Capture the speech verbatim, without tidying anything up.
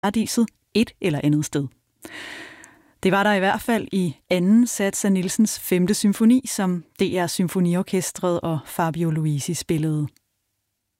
paradiset et eller andet sted. Det var der i hvert fald i anden sats af Nielsens femte symfoni, som D R Symfoniorkestret og Fabio Luisi spillede.